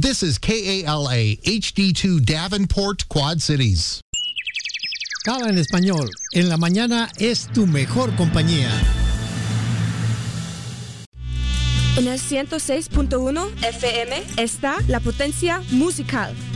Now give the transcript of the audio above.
This is KALA HD2 Davenport, Quad Cities. Cala en español. En la mañana es tu mejor compañía. En el 106.1 FM está La Potencia Musical.